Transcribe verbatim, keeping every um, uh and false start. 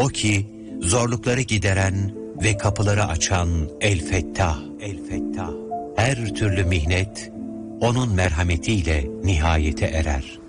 O ki zorlukları gideren ve kapıları açan El-Fettah. El-Fettah. Her türlü mihnet onun merhametiyle nihayete erer.